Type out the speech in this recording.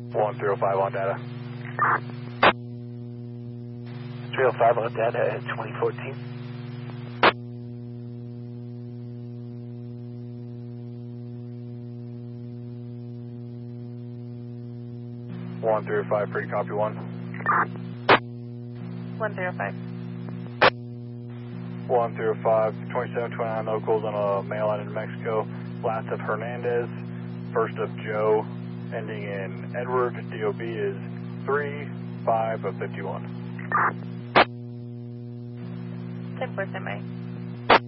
1305 on data. 305 on data at 2014. One 305, pretty copy 1. 105. 105, 2729 locals on a mail line in Mexico. Last of Hernandez, first of Joe, ending in Edward. DOB is 35 of 51. 10% May.